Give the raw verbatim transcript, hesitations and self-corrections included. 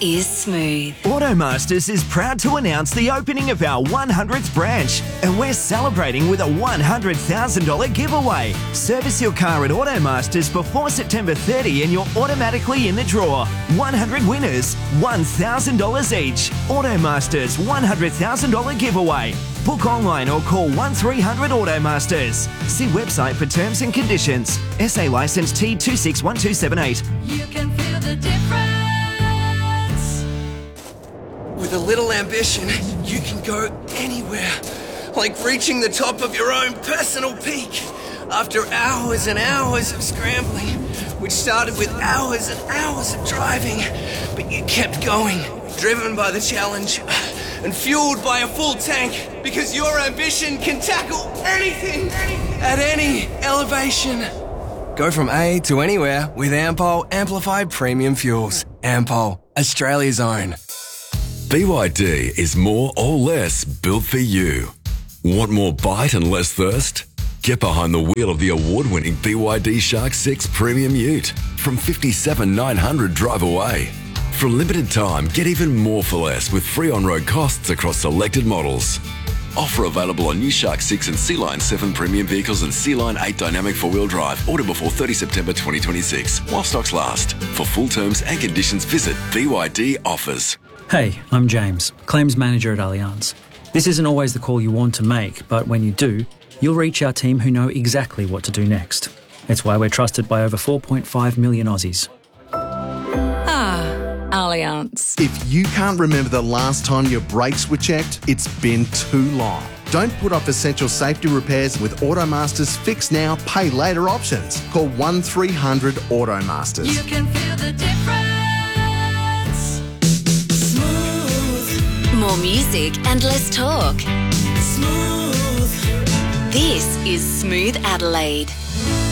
is Smooth. Automasters is proud to announce the opening of our one hundredth branch, and we're celebrating with a one hundred thousand dollars giveaway. Service your car at Automasters before September thirtieth and you're automatically in the draw. one hundred winners, one thousand dollars each. Automasters one hundred thousand dollars giveaway. Book online or call one three hundred Automasters. See website for terms and conditions. S A licence T two six one two seven eight. You can feel the difference. With a little ambition, you can go anywhere. Like reaching the top of your own personal peak. After hours and hours of scrambling, which started with hours and hours of driving, but you kept going, driven by the challenge and fueled by a full tank, because your ambition can tackle anything at any elevation. Go from A to anywhere with Ampol Amplified Premium Fuels. Ampol, Australia's own. B Y D is more or less built for you. Want more bite and less thirst? Get behind the wheel of the award-winning B Y D Shark six Premium Ute from fifty-seven thousand nine hundred drive away. For a limited time, get even more for less with free on-road costs across selected models. Offer available on new Shark six and Sea Line seven premium vehicles and Sea Line eight dynamic four-wheel drive. Order before thirtieth September twenty twenty-six while stocks last. For full terms and conditions, visit B Y D Offers. Hey, I'm James, Claims Manager at Allianz. This isn't always the call you want to make, but when you do, you'll reach our team who know exactly what to do next. It's why we're trusted by over four point five million Aussies. Ah, Allianz. If you can't remember the last time your brakes were checked, it's been too long. Don't put off essential safety repairs with Automasters Fix Now, Pay Later options. Call one three hundred Automasters. You can feel the difference. Smooth. More music and less talk. Smooth. This is Smooth Adelaide.